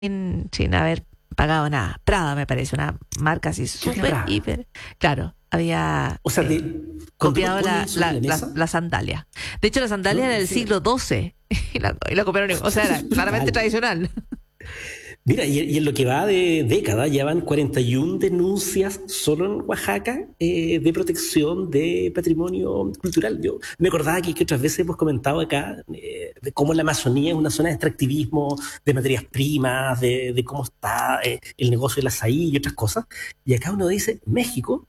sin haber pagado nada. Prada me parece, una marca así súper, Prada. hiper. Claro, había O sea, cuando copiado uno pone eso en la mesa, la sandalia. De hecho, la sandalia no, era del sí, siglo XII y la copiaron, o sea, era claramente brutal. tradicional. Mira, y en lo que va de década, ya van 41 denuncias solo en Oaxaca de protección de patrimonio cultural. Yo me acordaba que otras veces hemos comentado acá de cómo la Amazonía es una zona de extractivismo de materias primas, de cómo está el negocio del azaí y otras cosas. Y acá uno dice, México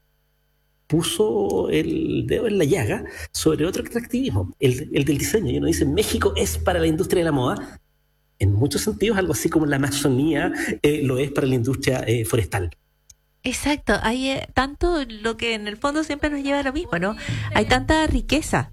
puso el dedo en la llaga sobre otro extractivismo, el del diseño. Y uno dice, México es para la industria de la moda en muchos sentidos, algo así como la Amazonía lo es para la industria forestal. Exacto, hay tanto lo que en el fondo siempre nos lleva a lo mismo, ¿no? Hay tanta riqueza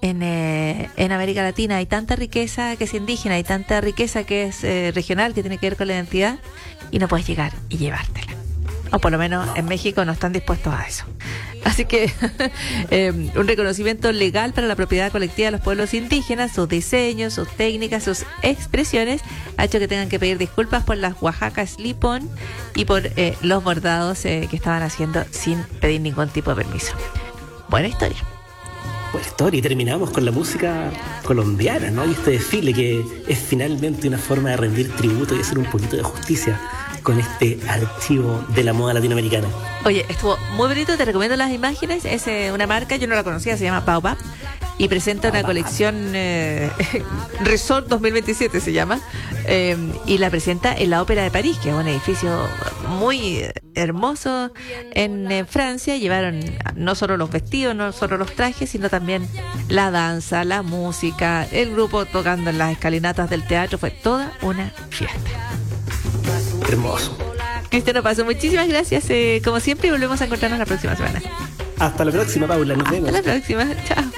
en América Latina, hay tanta riqueza que es indígena, hay tanta riqueza que es regional, que tiene que ver con la identidad, y no puedes llegar y llevártela. O por lo menos en México no están dispuestos a eso. Así que un reconocimiento legal para la propiedad colectiva de los pueblos indígenas, sus diseños, sus técnicas, sus expresiones, ha hecho que tengan que pedir disculpas por las Oaxaca Slip-On y por los bordados que estaban haciendo sin pedir ningún tipo de permiso. Buena historia. Buena historia. Y terminamos con la música colombiana, ¿no? Y este desfile que es finalmente una forma de rendir tributo y hacer un poquito de justicia con este archivo de la moda latinoamericana. Oye, estuvo muy bonito, te recomiendo las imágenes. Es una marca, yo no la conocía, se llama Baobab y presenta una colección Resort 2027 se llama, y la presenta en la Ópera de París, que es un edificio muy hermoso en Francia. Llevaron no solo los vestidos, no solo los trajes, sino también la danza, la música, el grupo tocando en las escalinatas del teatro. Fue toda una fiesta. Hermoso. Cristiano Paso, muchísimas gracias. Como siempre, volvemos a encontrarnos la próxima semana. Hasta la próxima, Paula. Nos Hasta vemos. la próxima. Chao.